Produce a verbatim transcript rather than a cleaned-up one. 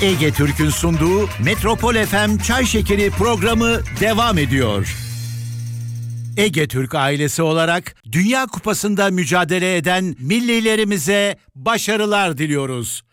Ege Türk'ün sunduğu Metropol F M Çay Şekeri programı devam ediyor. Ege Türk ailesi olarak Dünya Kupası'nda mücadele eden millilerimize başarılar diliyoruz.